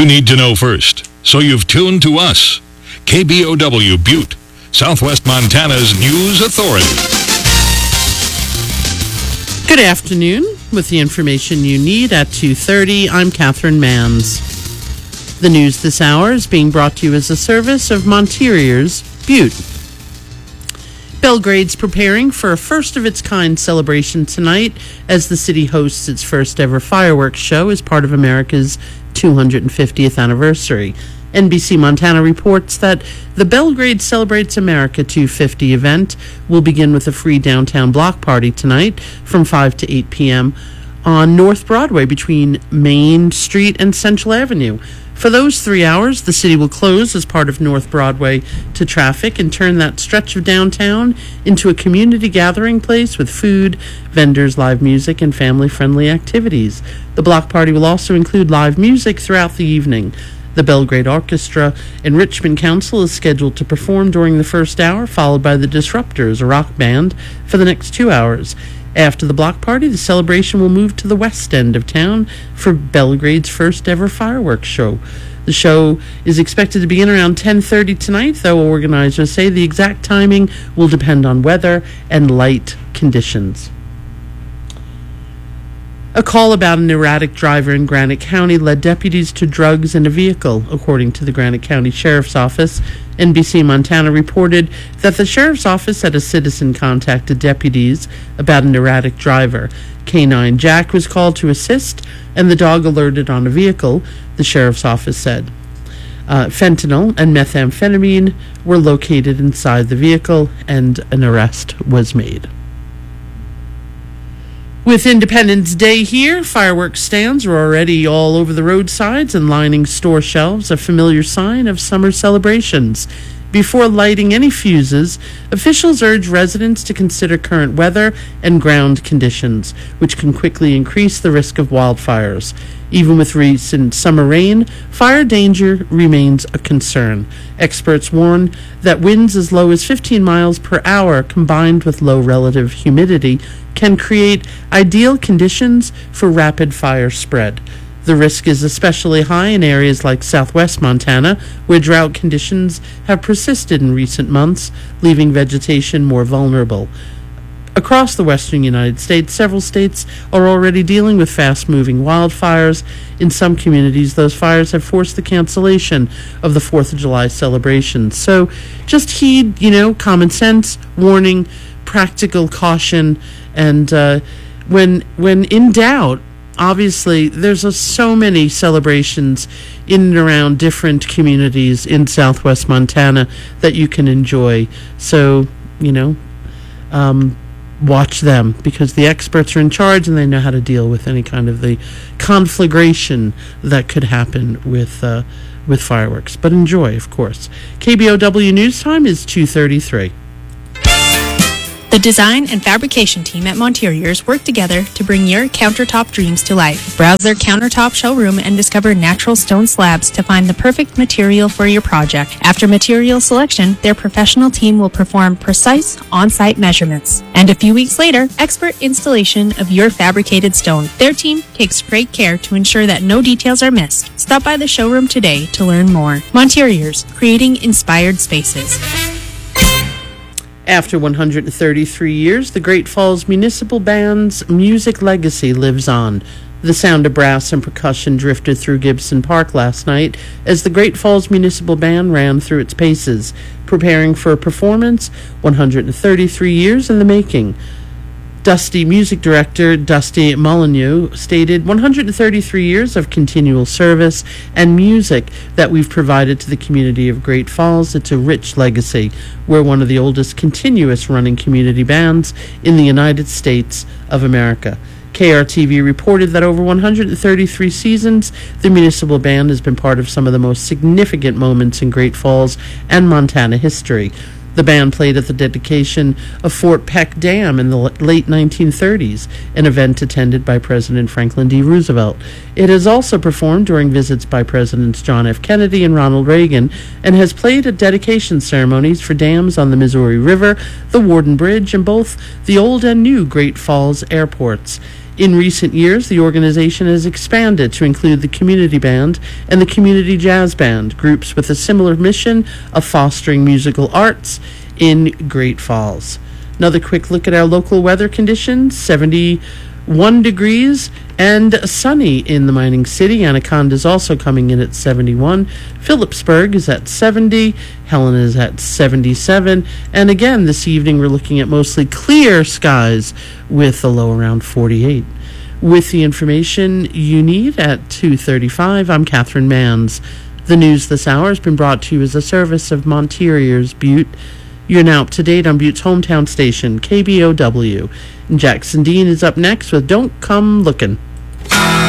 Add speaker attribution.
Speaker 1: You need to know first, so you've tuned to us. KBOW Butte, Southwest Montana's news authority.
Speaker 2: Good afternoon. With the information you need at 2:30, I'm Catherine Manns. The news this hour is being brought to you as a service of Monterior's Butte. Belgrade's preparing for a first-of-its-kind celebration tonight as the city hosts its first-ever fireworks show as part of America's 250th anniversary. NBC Montana reports that the Belgrade Celebrates America 250 event will begin with a free downtown block party tonight from 5 to 8 p.m. on North Broadway between Main Street and Central Avenue. For those 3 hours, the city will close as part of North Broadway to traffic and turn that stretch of downtown into a community gathering place with food, vendors, live music, and family-friendly activities. The block party will also include live music throughout the evening. The Belgrade Orchestra and Richmond Council is scheduled to perform during the first hour, followed by the Disruptors, a rock band, for the next 2 hours. After the block party, the celebration will move to the west end of town for Belgrade's first ever fireworks show. The show is expected to begin around 10:30 tonight, though organizers say the exact timing will depend on weather and light conditions. A call about an erratic driver in Granite County led deputies to drugs in a vehicle, according to the Granite County Sheriff's Office. NBC Montana reported that the Sheriff's Office had a citizen contacted deputies about an erratic driver. K9 Jack was called to assist, and the dog alerted on a vehicle, the Sheriff's Office said. Fentanyl and methamphetamine were located inside the vehicle, and an arrest was made. With Independence Day here, fireworks stands are already all over the roadsides and lining store shelves, a familiar sign of summer celebrations. Before lighting any fuses, officials urge residents to consider current weather and ground conditions, which can quickly increase the risk of wildfires. Even with recent summer rain, fire danger remains a concern. Experts warn that winds as low as 15 miles per hour combined with low relative humidity can create ideal conditions for rapid fire spread. The risk is especially high in areas like southwest Montana, where drought conditions have persisted in recent months, leaving vegetation more vulnerable. Across the western United States, several states are already dealing with fast-moving wildfires. In some communities, those fires have forced the cancellation of the 4th of July celebrations. So just heed, common sense, warning, practical caution, and when in doubt, obviously, there's so many celebrations in and around different communities in southwest Montana that you can enjoy. So, watch them, because the experts are in charge and they know how to deal with any kind of the conflagration that could happen with fireworks. But enjoy, of course. KBOW News Time is 2:33.
Speaker 3: The design and fabrication team at Monterior's work together to bring your countertop dreams to life. Browse their countertop showroom and discover natural stone slabs to find the perfect material for your project. After material selection, their professional team will perform precise on-site measurements. And a few weeks later, expert installation of your fabricated stone. Their team takes great care to ensure that no details are missed. Stop by the showroom today to learn more. Monterior's, creating inspired spaces.
Speaker 2: After 133 years, the Great Falls Municipal Band's music legacy lives on. The sound of brass and percussion drifted through Gibson Park last night as the Great Falls Municipal Band ran through its paces, preparing for a performance 133 years in the making. Dusty music director Dusty Molyneux stated, 133 years of continual service and music that we've provided to the community of Great Falls. It's a rich legacy. We're one of the oldest continuous running community bands in the United States of America. KRTV reported that over 133 seasons, the municipal band has been part of some of the most significant moments in Great Falls and Montana history. The band played at the dedication of Fort Peck Dam in the late 1930s, an event attended by President Franklin D. Roosevelt. It has also performed during visits by Presidents John F. Kennedy and Ronald Reagan, and has played at dedication ceremonies for dams on the Missouri River, the Warden Bridge, and both the old and new Great Falls airports. In recent years, the organization has expanded to include the Community Band and the Community Jazz Band, groups with a similar mission of fostering musical arts in Great Falls. Another quick look at our local weather conditions: 71 degrees and sunny in the mining city. Anaconda is also coming in at 71. Phillipsburg is at 70. Helena is at 77. And again, this evening we're looking at mostly clear skies with a low around 48. With the information you need at 2:35, I'm Catherine Manns. The news this hour has been brought to you as a service of Monterior's Butte. You're now up to date on Butte's hometown station, KBOW. And Jackson Dean is up next with Don't Come Lookin'.